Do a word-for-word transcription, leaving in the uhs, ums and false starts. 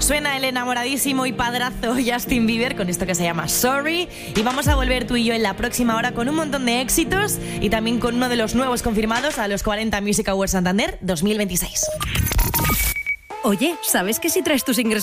Suena el enamoradísimo y padrazo Justin Bieber con esto que se llama Sorry. Y vamos a volver tú y yo en la próxima hora con un montón de éxitos y también con uno de los nuevos confirmados a los cuarenta Music Awards Santander dos mil veintiséis. Oye, ¿sabes que si traes tus ingresos